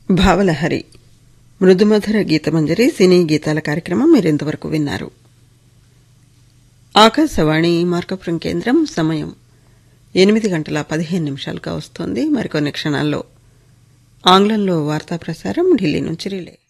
భావలహరి మృదుమధుర గీతమంజరి సినీ గీతాల కార్యక్రమం మీరింతవరకు విన్నారు. ఆకాశవాణి మార్కపురం కేంద్రం. సమయం 8:15 వస్తోంది. మరికొన్ని క్షణాల్లో ఆంగ్లంలో వార్తా ప్రసారం ఢిల్లీ నుంచి రిలే.